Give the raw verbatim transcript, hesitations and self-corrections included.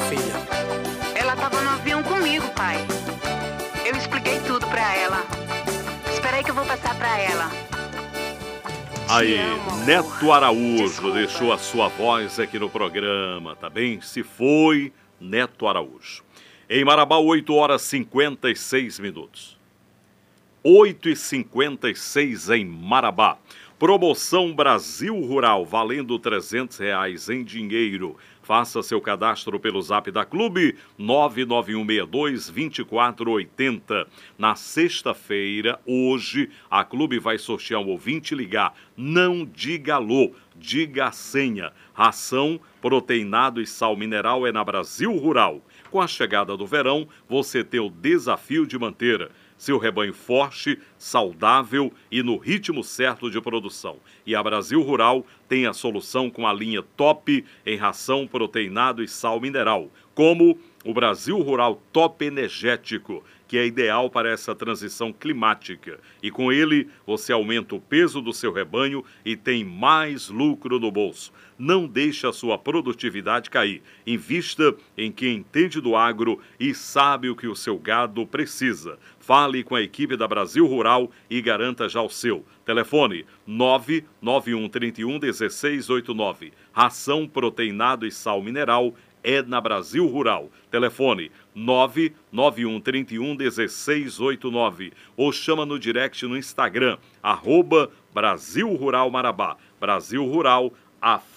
filha? Ela estava no avião comigo, pai. Eu expliquei tudo pra ela. Espera aí que eu vou passar pra ela. Aí, amo, Neto Araújo Desculpa. deixou a sua voz aqui no programa, tá bem? Se foi, Neto Araújo. Em Marabá, oito horas e cinquenta e seis minutos. oito e cinquenta e seis em Marabá. Promoção Brasil Rural, valendo trezentos reais em dinheiro. Faça seu cadastro pelo zap da Clube, nove nove um seis dois, dois quatro oito zero. Na sexta-feira, hoje, a Clube vai sortear um ouvinte ligar. Não diga alô, diga a senha. Ração, proteinado e sal mineral é na Brasil Rural. Com a chegada do verão, você tem o desafio de manter seu rebanho forte, saudável e no ritmo certo de produção. E a Brasil Rural tem a solução com a linha top em ração, proteinado e sal mineral, como o Brasil Rural Top Energético, que é ideal para essa transição climática. E com ele, você aumenta o peso do seu rebanho e tem mais lucro no bolso. Não deixe a sua produtividade cair. Invista em quem entende do agro e sabe o que o seu gado precisa. Fale com a equipe da Brasil Rural e garanta já o seu. Telefone nove nove um três um um seis oito nove. Ração, proteinado e sal mineral é na Brasil Rural. Telefone nove nove um três um um seis oito nove ou chama no direct no Instagram, arroba Brasil Rural Marabá. Brasil Rural, a